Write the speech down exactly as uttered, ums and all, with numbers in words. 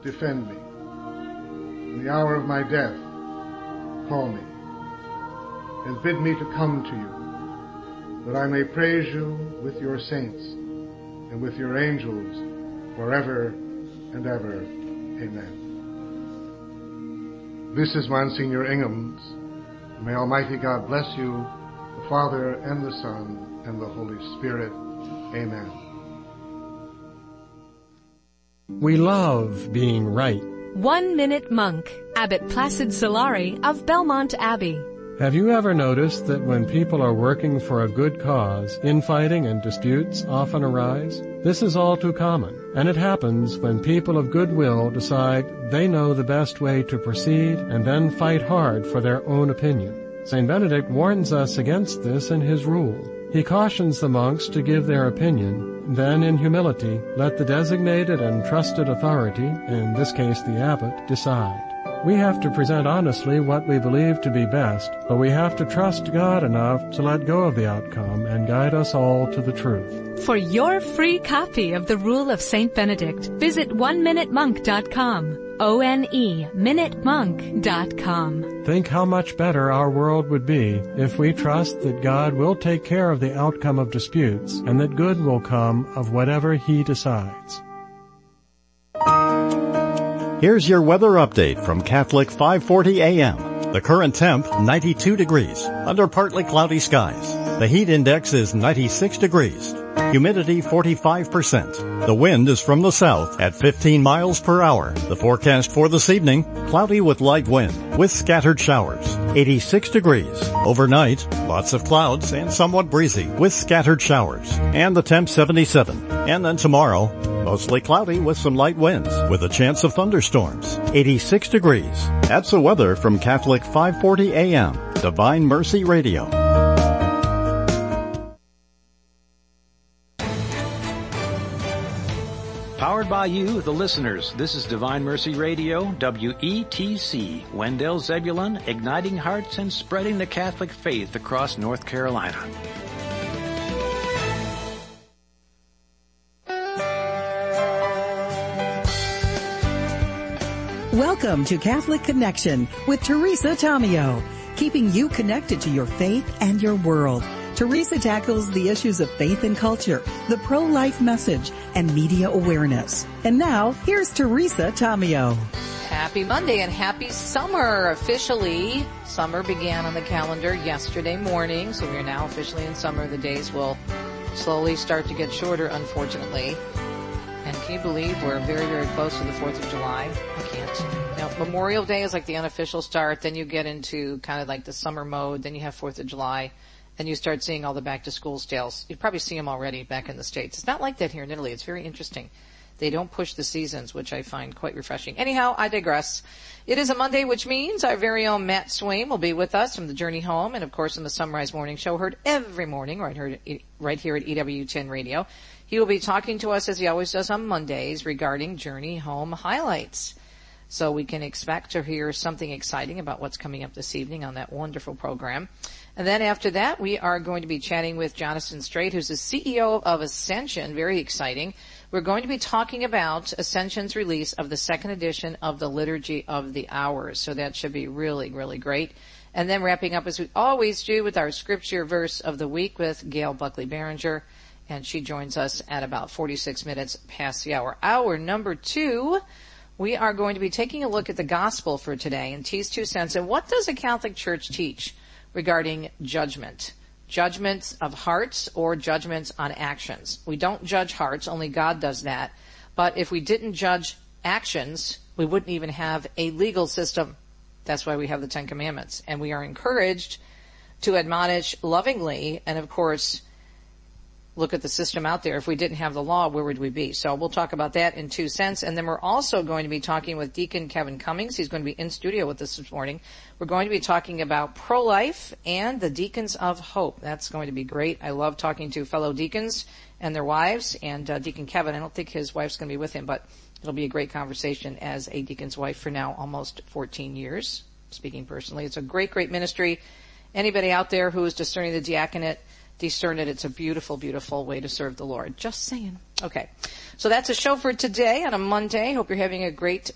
defend me. In the hour of my death, call me, and bid me to come to you, that I may praise you with your saints and with your angels forever and ever. Amen. This is Monsignor Ingham's. May Almighty God bless you, the Father and the Son and the Holy Spirit. Amen. We love being right. One Minute Monk, Abbot Placid Solari of Belmont Abbey. Have you ever noticed that when people are working for a good cause, infighting and disputes often arise? This is all too common, and it happens when people of goodwill decide they know the best way to proceed and then fight hard for their own opinion. Saint Benedict warns us against this in his rule. He cautions the monks to give their opinion, then in humility let the designated and trusted authority, in this case the abbot, decide. We have to present honestly what we believe to be best, but we have to trust God enough to let go of the outcome and guide us all to the truth. For your free copy of the Rule of Saint Benedict, visit one minute monk dot com. O N E, minute monk dot com. Think how much better our world would be if we trust that God will take care of the outcome of disputes and that good will come of whatever He decides. Here's your weather update from Catholic five forty A M. The current temp, ninety-two degrees, under partly cloudy skies. The heat index is ninety-six degrees. Humidity forty-five percent. The wind is from the south at fifteen miles per hour. The forecast for this evening, cloudy with light wind, with scattered showers. eighty-six degrees. Overnight, lots of clouds and somewhat breezy, with scattered showers. And the temp seventy-seven. And then tomorrow, mostly cloudy with some light winds, with a chance of thunderstorms. eighty-six degrees. That's the weather from Catholic five forty A M. Divine Mercy Radio. Powered by you, the listeners. This is Divine Mercy Radio, W E T C, Wendell Zebulon, igniting hearts and spreading the Catholic faith across North Carolina. Welcome to Catholic Connection with Teresa Tomeo, keeping you connected to your faith and your world. Teresa tackles the issues of faith and culture, the pro-life message, and media awareness. And now, here's Teresa Tomeo. Happy Monday and happy summer. Officially, summer began on the calendar yesterday morning, so we are now officially in summer. The days will slowly start to get shorter, unfortunately. And can you believe we're very, very close to the fourth of July? I can't. Now, Memorial Day is like the unofficial start. Then you get into kind of like the summer mode. Then you have fourth of July. And you start seeing all the back-to-school sales. You probably see them already back in the States. It's not like that here in Italy. It's very interesting. They don't push the seasons, which I find quite refreshing. Anyhow, I digress. It is a Monday, which means our very own Matt Swaim will be with us from the Journey Home and, of course, in the Sunrise Morning Show, heard every morning right here, right here at E W ten Radio. He will be talking to us, as he always does on Mondays, regarding Journey Home highlights. So we can expect to hear something exciting about what's coming up this evening on that wonderful program. And then after that, we are going to be chatting with Jonathan Strait, who's the C E O of Ascension. Very exciting. We're going to be talking about Ascension's release of the second edition of the Liturgy of the Hours. So that should be really, really great. And then wrapping up, as we always do, with our scripture verse of the week with Gail Buckley-Barringer. And she joins us at about forty-six minutes past the hour. Hour number two, we are going to be taking a look at the gospel for today in T's Two Cents. And what does the Catholic Church teach regarding judgment? Judgments of hearts or judgments on actions. We don't judge hearts, only God does that. But if we didn't judge actions, we wouldn't even have a legal system. That's why we have the Ten Commandments. And we are encouraged to admonish lovingly and, of course, look at the system out there. If we didn't have the law, where would we be? So we'll talk about that in two cents. And then we're also going to be talking with Deacon Kevin Cummings. He's going to be in studio with us this morning. We're going to be talking about pro-life and the Deacons of Hope. That's going to be great. I love talking to fellow deacons and their wives. And uh, Deacon Kevin, I don't think his wife's going to be with him, but it'll be a great conversation as a deacon's wife for now almost fourteen years, speaking personally. It's a great, great ministry. Anybody out there who is discerning the diaconate, discern it. It's a beautiful, beautiful way to serve the Lord. Just saying. Okay. So that's a show for today on a Monday. Hope you're having a great